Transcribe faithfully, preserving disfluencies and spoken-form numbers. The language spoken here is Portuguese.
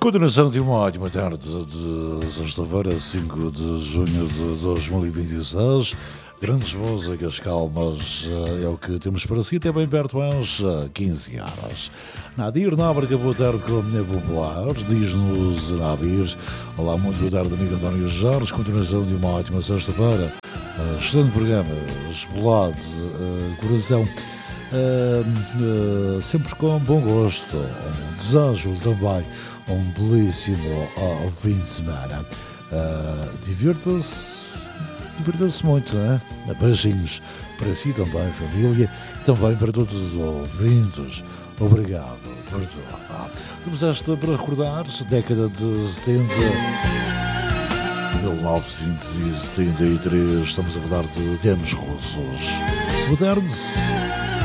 Continuação de uma ótima tarde de sexta-feira, cinco de junho de dois mil e vinte e seis. Grandes músicas calmas é o que temos para si, até bem perto às quinze horas. Nadir Nóbrega, boa tarde com a minha popular, diz-nos Nadir. Olá, muito boa tarde, amigo António Jorge. Continuação de uma ótima sexta-feira. Uh, excelente programa, esbolado, uh, coração. Uh, uh, sempre com bom gosto. Um desejo também um belíssimo uh, fim de semana. Uh, divirta-se, divirta-se muito, não é? Beijinhos para si também, família, e também para todos os ouvintes. Obrigado por tudo. Temos esta para recordar, década de setenta, mil novecentos e setenta e três. Estamos a falar de temas russos. Boa tarde.